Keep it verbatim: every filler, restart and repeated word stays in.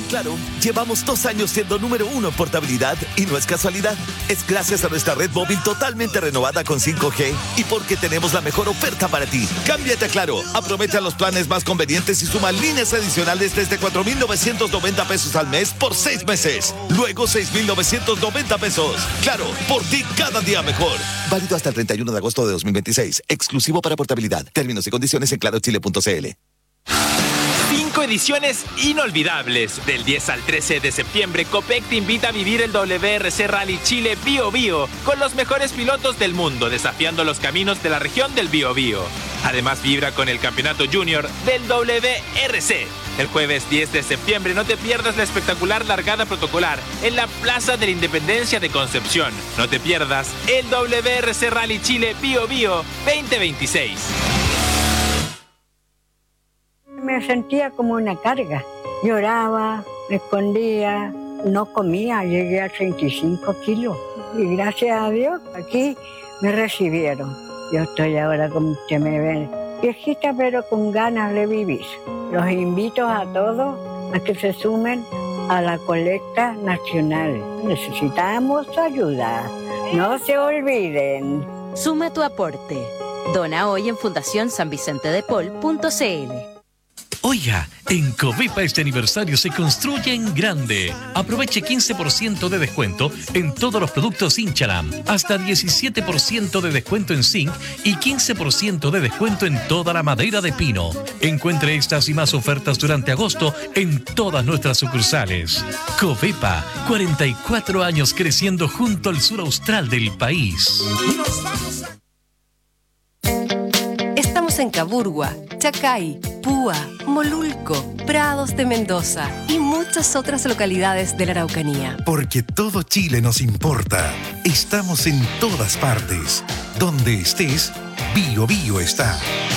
Claro, llevamos dos años siendo número uno en portabilidad y no es casualidad. Es gracias a nuestra red móvil totalmente renovada con cinco G y porque tenemos la mejor oferta para ti. Cámbiate a Claro, aprovecha los planes más convenientes y suma líneas adicionales desde cuatro mil novecientos noventa pesos al mes por seis meses. Luego seis mil novecientos noventa pesos. Claro, por ti cada día mejor. Válido hasta el treinta y uno de agosto de dos mil veintiséis. Exclusivo para portabilidad. Términos y condiciones en claro chile punto c l. Cinco ediciones inolvidables. Del diez al trece de septiembre, Copec te invita a vivir el W R C Rally Chile Bio Bio con los mejores pilotos del mundo desafiando los caminos de la región del Bio Bio. Además, vibra con el campeonato junior del W R C. El jueves diez de septiembre no te pierdas la espectacular largada protocolar en la Plaza de la Independencia de Concepción. No te pierdas el W R C Rally Chile Bio Bio veinte veintiséis. Me sentía como una carga. Lloraba, me escondía, no comía. Llegué a treinta y cinco kilos. Y gracias a Dios, aquí me recibieron. Yo estoy ahora, como usted me ve, viejita, pero con ganas de vivir. Los invito a todos a que se sumen a la colecta nacional. Necesitamos ayuda. No se olviden. Suma tu aporte. Dona hoy en fundación san vicente de paul punto c l. Oiga, en Covepa este aniversario se construye en grande. Aproveche quince por ciento de descuento en todos los productos Inchalam, hasta diecisiete por ciento de descuento en zinc y quince por ciento de descuento en toda la madera de pino. Encuentre estas y más ofertas durante agosto en todas nuestras sucursales. Covepa, cuarenta y cuatro años creciendo junto al sur austral del país. Estamos en Caburgua, Chacay, Púa, Molulco, Prados de Mendoza y muchas otras localidades de la Araucanía. Porque todo Chile nos importa. Estamos en todas partes. Donde estés, Bio Bio está.